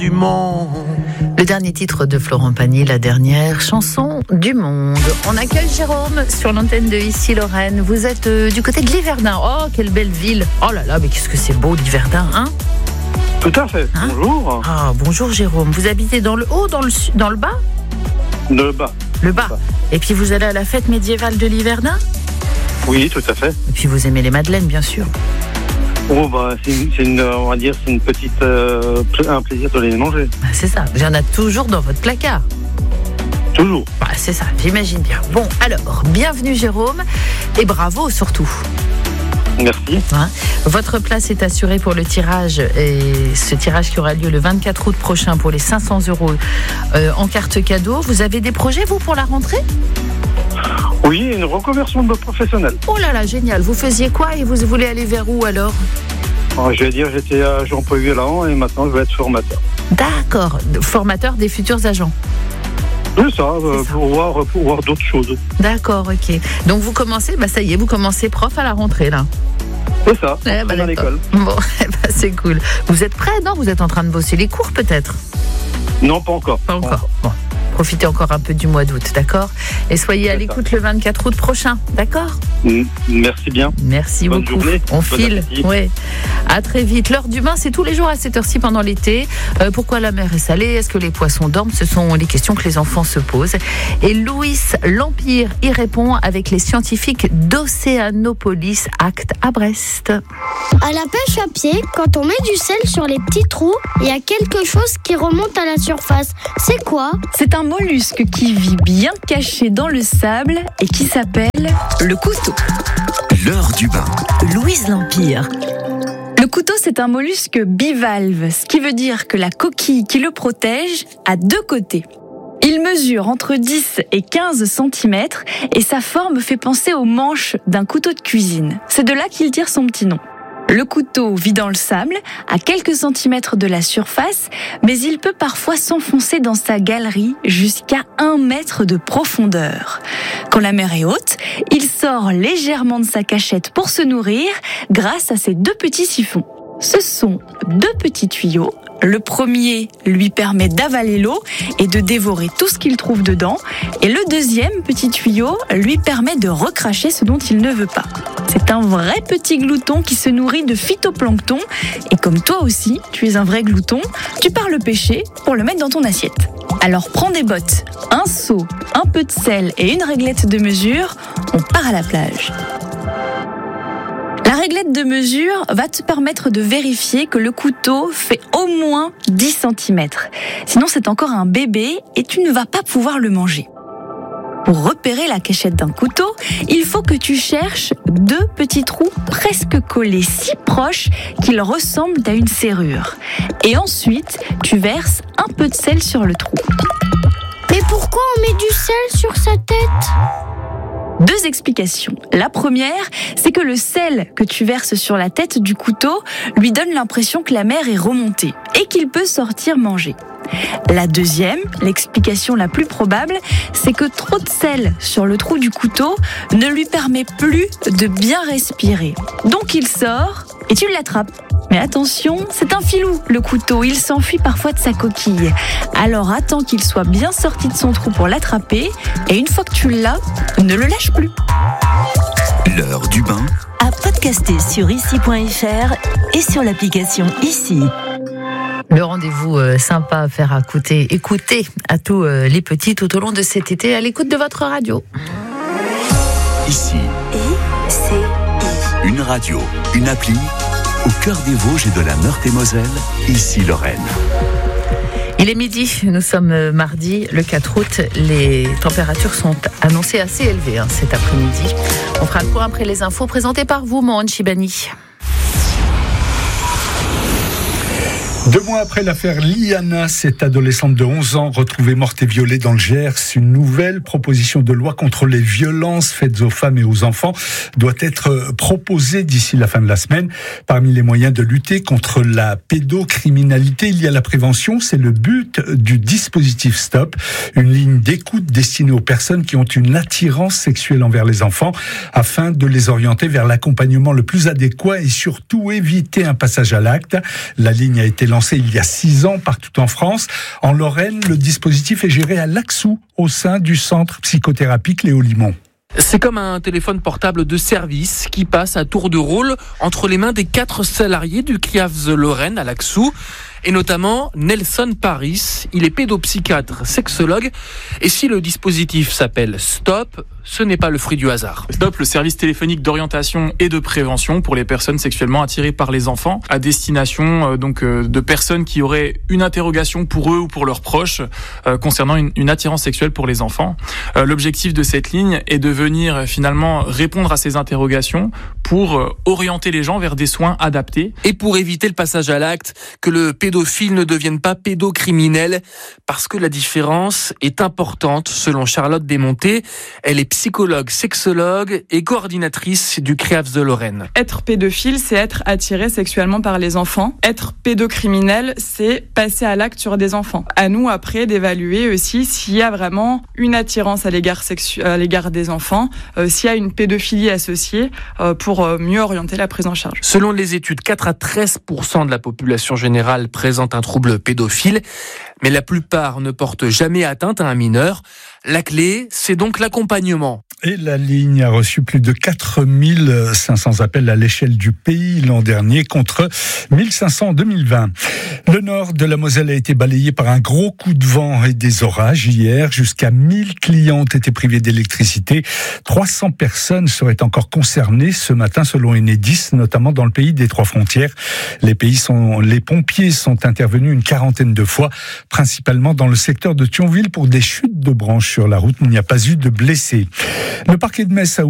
Du monde. Le dernier titre de Florent Pagny, la dernière chanson du monde. On accueille Jérôme sur l'antenne de Issy-Lorraine. Vous êtes du côté de Liverdun. Oh, quelle belle ville. Oh là là, mais qu'est-ce que c'est beau, Liverdun, hein? Tout à fait. Hein? Bonjour. Ah, bonjour Jérôme. Vous habitez dans le haut, dans le bas? Le bas. Le bas. Et puis vous allez à la fête médiévale de Liverdun? Oui, tout à fait. Et puis vous aimez les madeleines, bien sûr. Oh, bah, on va dire, c'est une petite, un plaisir de les manger. Bah, c'est ça. Il y en a toujours dans votre placard. Toujours. Bah, c'est ça, j'imagine bien. Bon, alors, bienvenue Jérôme. Et bravo surtout. Merci. Hein, votre place est assurée pour le tirage, et ce tirage qui aura lieu le 24 août prochain pour les 500 € en carte cadeau. Vous avez des projets, vous, pour la rentrée? Oui, une reconversion de professionnel. Oh là là, génial. Vous faisiez quoi et vous voulez aller vers où alors? Je vais dire, j'étais agent polyvalent et maintenant je vais être formateur. D'accord, formateur des futurs agents. C'est ça, pour voir d'autres choses. D'accord, ok. Donc vous commencez, ça y est, vous commencez prof à la rentrée là. C'est ça, à l'école. Bon, c'est cool. Vous êtes prêts, non? Vous êtes en train de bosser les cours peut-être? Non, pas encore. Pas encore. Bon. Profitez encore un peu du mois d'août, d'accord? Et soyez à l'écoute le 24 août prochain, d'accord? Merci bien. Merci Bonne beaucoup. Journée. On Bon file. appétit. Ouais. À très vite. L'heure du bain, c'est tous les jours à cette heure-ci pendant l'été. Pourquoi la mer est salée? Est-ce que les poissons dorment? Ce sont les questions que les enfants se posent. Et Louis Lampire y répond avec les scientifiques d'Océanopolis Act à Brest. À la pêche à pied, quand on met du sel sur les petits trous, il y a quelque chose qui remonte à la surface. C'est quoi? C'est un mollusque qui vit bien caché dans le sable et qui s'appelle le couteau. L'heure du bain. Louise Lampire. Le couteau, c'est un mollusque bivalve, ce qui veut dire que la coquille qui le protège a deux côtés. Il mesure entre 10 et 15 cm et sa forme fait penser au manche d'un couteau de cuisine. C'est de là qu'il tire son petit nom. Le couteau vit dans le sable, à quelques centimètres de la surface, mais il peut parfois s'enfoncer dans sa galerie jusqu'à 1 mètre de profondeur. Quand la mer est haute, il sort légèrement de sa cachette pour se nourrir grâce à ses deux petits siphons. Ce sont deux petits tuyaux. Le premier lui permet d'avaler l'eau et de dévorer tout ce qu'il trouve dedans. Et le deuxième petit tuyau lui permet de recracher ce dont il ne veut pas. C'est un vrai petit glouton qui se nourrit de phytoplancton. Et comme toi aussi, tu es un vrai glouton, tu pars le pêcher pour le mettre dans ton assiette. Alors prends des bottes, un seau, un peu de sel et une réglette de mesure. On part à la plage. La réglette de mesure va te permettre de vérifier que le couteau fait au moins 10 cm. Sinon, c'est encore un bébé et tu ne vas pas pouvoir le manger. Pour repérer la cachette d'un couteau, il faut que tu cherches deux petits trous presque collés, si proches qu'ils ressemblent à une serrure. Et ensuite, tu verses un peu de sel sur le trou. Mais pourquoi on met du sel sur sa tête? Deux explications. La première, c'est que le sel que tu verses sur la tête du couteau lui donne l'impression que la mer est remontée et qu'il peut sortir manger. La deuxième, l'explication la plus probable, c'est que trop de sel sur le trou du couteau ne lui permet plus de bien respirer. Donc il sort et tu l'attrapes. Mais attention, c'est un filou, le couteau, il s'enfuit parfois de sa coquille. Alors attends qu'il soit bien sorti de son trou pour l'attraper, et une fois que tu l'as, ne le lâche plus. L'heure du bain. À podcaster sur issy.fr et sur l'application Issy. Le rendez-vous sympa à faire écouter à tous les petits tout au long de cet été à l'écoute de votre radio. Ici. ICI. Une radio, une appli. Au cœur des Vosges et de la Meurthe-et-Moselle, Issy-Lorraine. Il est midi, nous sommes mardi, le 4 août. Les températures sont annoncées assez élevées cet après-midi. On fera le point après les infos présentées par vous, Mohan Chibani. 2 mois après l'affaire Liana, cette adolescente de 11 ans retrouvée morte et violée dans le Gers, une nouvelle proposition de loi contre les violences faites aux femmes et aux enfants doit être proposée d'ici la fin de la semaine. Parmi les moyens de lutter contre la pédocriminalité, il y a la prévention. C'est le but du dispositif STOP, une ligne d'écoute destinée aux personnes qui ont une attirance sexuelle envers les enfants, afin de les orienter vers l'accompagnement le plus adéquat et surtout éviter un passage à l'acte. La ligne a été lancé il y a 6 ans partout en France. En Lorraine, le dispositif est géré à Laxou, au sein du centre psychothérapie Cléo Limon. C'est comme un téléphone portable de service qui passe à tour de rôle entre les mains des 4 salariés du CRIAFS Lorraine à Laxou, et notamment Nelson Paris. Il est pédopsychiatre, sexologue, et si le dispositif s'appelle Stop, ce n'est pas le fruit du hasard. Stop, le service téléphonique d'orientation et de prévention pour les personnes sexuellement attirées par les enfants, à destination de personnes qui auraient une interrogation pour eux ou pour leurs proches concernant une attirance sexuelle pour les enfants. L'objectif de cette ligne est de venir finalement répondre à ces interrogations pour orienter les gens vers des soins adaptés. Et pour éviter le passage à l'acte, que le pédophile ne devienne pas pédocriminel, parce que la différence est importante selon Charlotte Desmontés. Elle est psychologue, sexologue et coordinatrice du CRIAFS de Lorraine. Être pédophile, c'est être attiré sexuellement par les enfants. Être pédocriminel, c'est passer à l'acte sur des enfants. À nous, après, d'évaluer aussi s'il y a vraiment une attirance à l'égard des enfants, s'il y a une pédophilie associée, pour mieux orienter la prise en charge. Selon les études, 4 à 13% de la population générale présente un trouble pédophile, mais la plupart ne portent jamais atteinte à un mineur. La clé, c'est donc l'accompagnement. Et la ligne a reçu plus de 4500 appels à l'échelle du pays l'an dernier, contre 1500 en 2020. Le nord de la Moselle a été balayé par un gros coup de vent et des orages hier. Jusqu'à 1000 clients ont été privés d'électricité. 300 personnes seraient encore concernées ce matin, selon Enedis, notamment dans le pays des 3 frontières. Les pompiers sont intervenus une 40aine de fois, principalement dans le secteur de Thionville pour des chutes de branches sur la route. Il n'y a pas eu de blessés. Le parquet de Metz a